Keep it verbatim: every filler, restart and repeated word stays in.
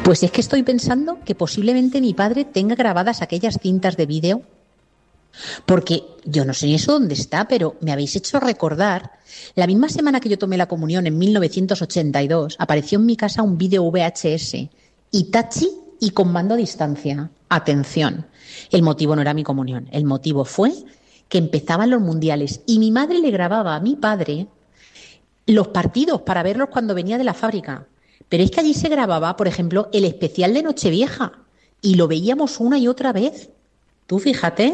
Pues es que estoy pensando que posiblemente mi padre tenga grabadas aquellas cintas de vídeo, porque yo no sé eso dónde está, pero me habéis hecho recordar, la misma semana que yo tomé la comunión en mil novecientos ochenta y dos, apareció en mi casa un vídeo V H S, Itachi y con mando a distancia. Atención, el motivo no era mi comunión, el motivo fue que empezaban los mundiales y mi madre le grababa a mi padre los partidos para verlos cuando venía de la fábrica. Pero es que allí se grababa, por ejemplo, el especial de Nochevieja y lo veíamos una y otra vez. Tú fíjate.